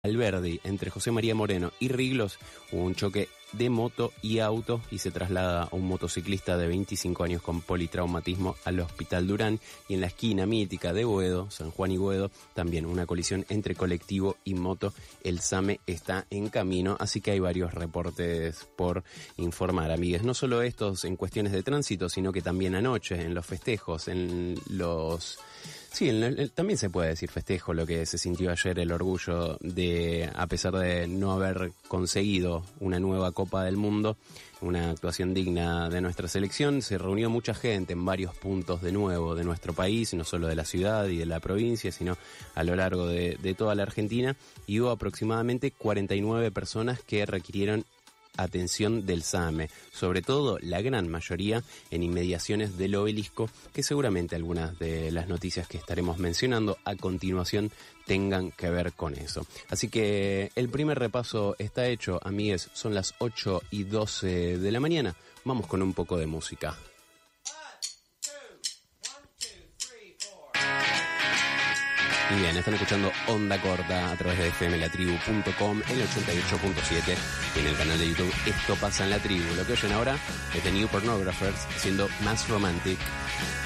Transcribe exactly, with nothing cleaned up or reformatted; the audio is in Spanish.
Alberdi, entre José María Moreno y Riglos, hubo un choque de moto y auto y se traslada a un motociclista de veinticinco años con politraumatismo al Hospital Durán. Y en la esquina mítica de Boedo, San Juan y Boedo, también una colisión entre colectivo y moto. El SAME está en camino, así que hay varios reportes por informar, amigues. No solo estos en cuestiones de tránsito, sino que también anoche, en los festejos, en los... Sí, en el, también se puede decir festejo lo que se sintió ayer, el orgullo de, a pesar de no haber conseguido una nueva Copa del Mundo, una actuación digna de nuestra selección. Se reunió mucha gente en varios puntos de nuevo de nuestro país, no solo de la ciudad y de la provincia, sino a lo largo de, de toda la Argentina, y hubo aproximadamente cuarenta y nueve personas que requirieron atención del SAME, sobre todo la gran mayoría en inmediaciones del obelisco, que seguramente algunas de las noticias que estaremos mencionando a continuación tengan que ver con eso. Así que el primer repaso está hecho, amigues, son las ocho y doce de la mañana, vamos con un poco de música. Y bien, están escuchando Onda Corta a través de f m la tribu punto com, el ochenta y ocho punto siete, y en el canal de YouTube Esto Pasa en la Tribu. Lo que oyen ahora es The New Pornographers haciendo Mass Romantic.